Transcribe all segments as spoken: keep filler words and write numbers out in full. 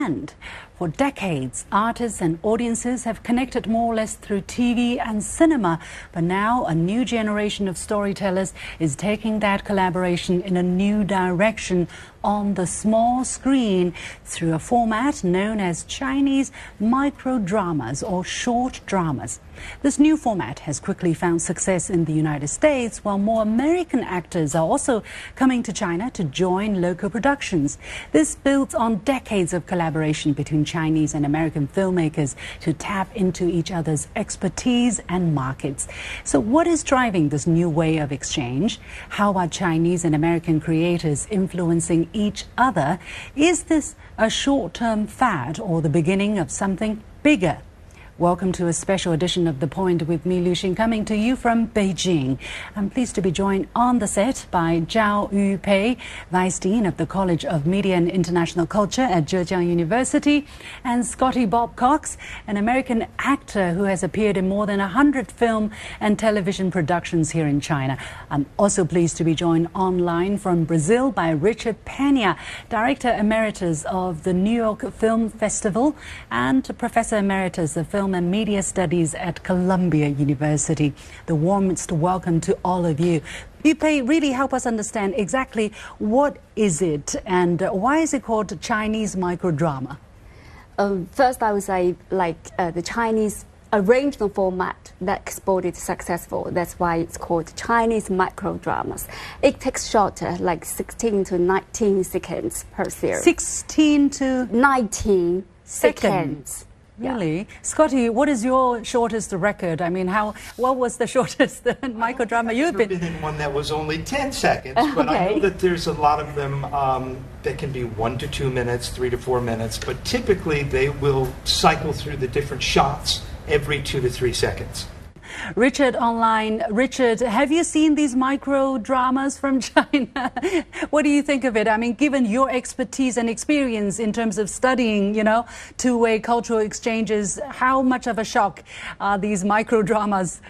And for decades, artists and audiences have connected more or less through T V and cinema. But now a new generation of storytellers is taking that collaboration in a new direction on the small screen through a format known as Chinese microdramas or short dramas. This new format has quickly found success in the United States, while more American actors are also coming to China to join local productions. This builds on decades of collaboration between Chinese and American filmmakers to tap into each other's expertise and markets. So what is driving this new way of exchange? How are Chinese and American creators influencing each other? Is this a short-term fad or the beginning of something bigger? Welcome to a special edition of The Point with me, Liu Xin, coming to you from Beijing. I'm pleased to be joined on the set by Zhao Yupei, Vice Dean of the College of Media and International Culture at Zhejiang University, and Scotty Bob Cox, an American actor who has appeared in more than one hundred film and television productions here in China. I'm also pleased to be joined online from Brazil by Richard Pena, Director Emeritus of the New York Film Festival and Professor Emeritus of Film and Media Studies at Columbia University. The warmest welcome to all of you. Yupei, really help us understand exactly what is it and why is it called Chinese microdrama? Um, first, I would say like uh, the Chinese original format that exported successful. That's why it's called Chinese microdramas. It takes shorter, like sixteen to nineteen seconds per series. sixteen to nineteen seconds. seconds. Really? Yeah. Scotty, what is your shortest record? I mean, how? What was the shortest microdrama you've been? I've been in one that was only ten seconds, but okay. I know that there's a lot of them um, that can be one to two minutes, three to four minutes, but typically they will cycle through the different shots every two to three seconds. Richard online. Richard, have you seen these micro dramas from China? What do you think of it? I mean, given your expertise and experience in terms of studying, you know, two-way cultural exchanges, how much of a shock are these micro dramas?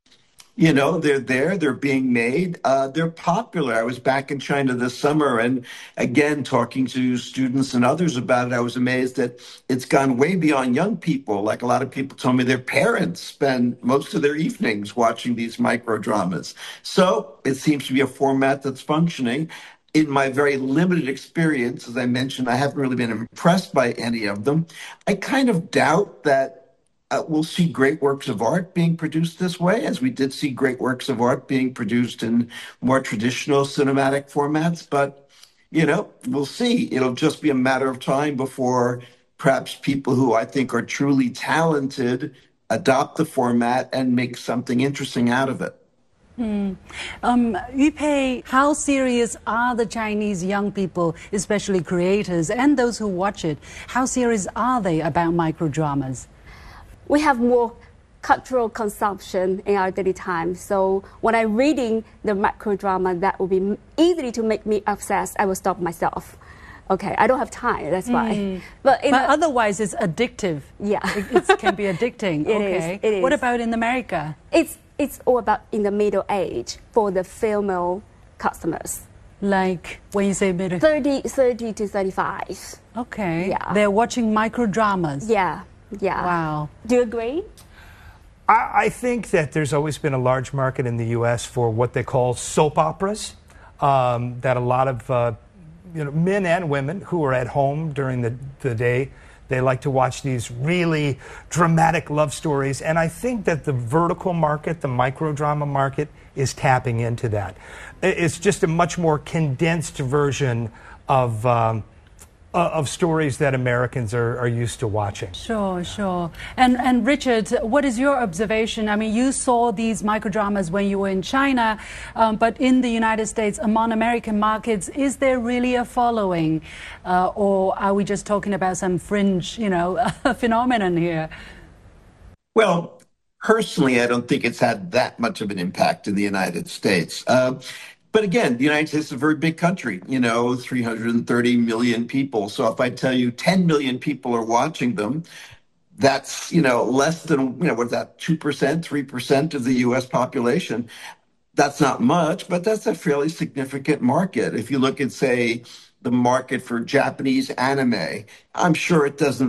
You know, they're there, they're being made, uh, they're popular. I was back in China this summer and again, talking to students and others about it, I was amazed that it's gone way beyond young people. Like a lot of people told me their parents spend most of their evenings watching these micro dramas. So it seems to be a format that's functioning. In my very limited experience, as I mentioned, I haven't really been impressed by any of them. I kind of doubt that Uh, we'll see great works of art being produced this way, as we did see great works of art being produced in more traditional cinematic formats. But, you know, we'll see. It'll just be a matter of time before perhaps people who I think are truly talented adopt the format and make something interesting out of it. Hmm. Um, Yupei, how serious are the Chinese young people, especially creators, and those who watch it? How serious are they about microdramas? We have more cultural consumption in our daily time. So when I'm reading the microdrama that will be easily to make me obsessed, I will stop myself. Okay, I don't have time, that's why. Mm. But, but otherwise it's addictive. Yeah. It, it can be addicting. It okay. is, it is. What about in America? It's, it's all about in the middle age for the female customers. Like when you say middle? thirty, thirty to thirty-five. Okay. Yeah. They're watching microdramas. Yeah. Yeah. Wow. Do you agree? I, I think that there's always been a large market in the U S for what they call soap operas, um, that a lot of uh, you know, men and women who are at home during the, the day, they like to watch these really dramatic love stories. And I think that the vertical market, the microdrama market, is tapping into that. It's just a much more condensed version of um, of stories that Americans are, are used to watching. Sure, sure. And and Richard, what is your observation? I mean, you saw these microdramas when you were in China, um, but in the United States, among American markets, is there really a following? Uh, or are we just talking about some fringe, you know, phenomenon here? Well, personally, I don't think it's had that much of an impact in the United States. Uh, But again, the United States is a very big country, you know, three hundred thirty million people. So if I tell you ten million people are watching them, that's, you know, less than, you know, what's that, two percent, three percent of the U S population. That's not much, but that's a fairly significant market. If you look at, say, the market for Japanese anime. I'm sure it doesn't